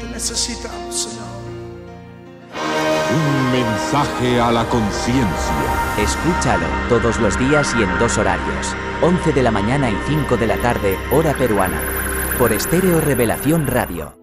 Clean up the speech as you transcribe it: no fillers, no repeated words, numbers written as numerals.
Te necesitamos, Señor. Un mensaje a la conciencia. Escúchalo todos los días y en 2 horarios. 11 de la mañana y 5 de la tarde, hora peruana. Por Estéreo Revelación Radio.